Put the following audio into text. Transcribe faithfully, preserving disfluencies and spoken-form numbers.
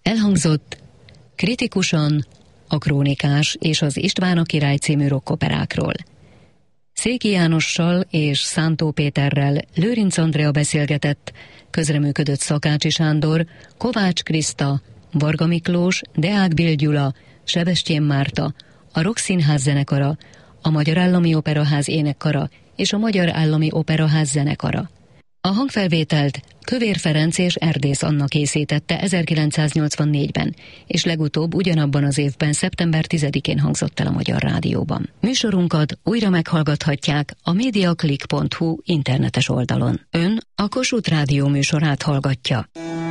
Elhangzott Kritikusan a Krónikás és az István a király című rockoperákról. Széki Jánossal és Szántó Péterrel Lőrinc Andrea beszélgetett, közreműködött Szakácsi Sándor, Kovács Kriszta, Varga Miklós, Deák Bill Gyula, Sebestyén Márta, a Rockszínház zenekara, a Magyar Állami Operaház énekkara és a Magyar Állami Operaház zenekara. A hangfelvételt Kövér Ferenc és Erdész Anna készítette ezerkilencszáznyolcvannégyben, és legutóbb ugyanabban az évben, szeptember tizedikén hangzott el a Magyar Rádióban. Műsorunkat újra meghallgathatják a mediaclick pont hu internetes oldalon. Ön a Kossuth Rádió műsorát hallgatja.